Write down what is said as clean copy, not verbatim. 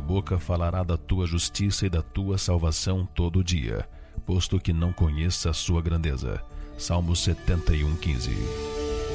boca falará da tua justiça e da tua salvação todo o dia, posto que não conheça a sua grandeza. Salmos 71:15.